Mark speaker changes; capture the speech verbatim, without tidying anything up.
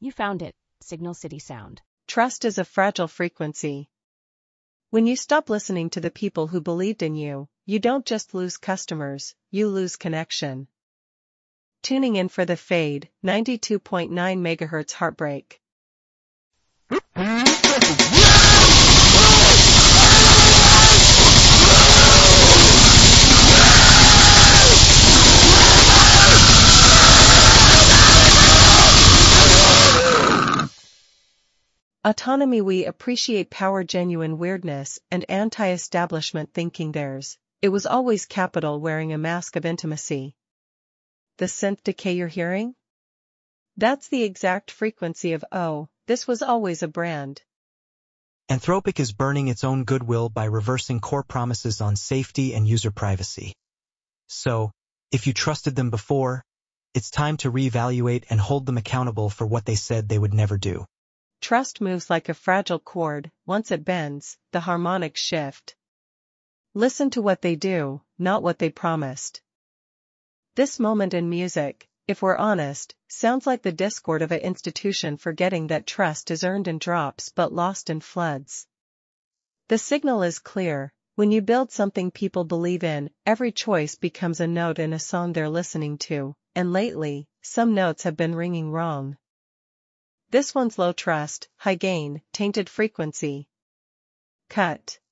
Speaker 1: You found it. Signal City Sound.
Speaker 2: Trust is a fragile frequency. When you stop listening to the people who believed in you, you don't just lose customers, you lose connection. Tuning in for The Fade, ninety-two point nine megahertz Heartbreak. Autonomy. We appreciate power, genuine weirdness, and anti-establishment thinking theirs. It was always capital wearing a mask of intimacy. The synth decay you're hearing? That's the exact frequency of oh, this was always a brand.
Speaker 3: Anthropic is burning its own goodwill by reversing core promises on safety and user privacy. So, if you trusted them before, it's time to reevaluate and hold them accountable for what they said they would never do.
Speaker 2: Trust moves like a fragile cord. Once it bends, the harmonics shift. Listen to what they do, not what they promised. This moment in music, if we're honest, sounds like the discord of an institution forgetting that trust is earned in drops but lost in floods. The signal is clear. When you build something people believe in, every choice becomes a note in a song they're listening to, and lately, some notes have been ringing wrong. This one's low trust, high gain, tainted frequency. Cut.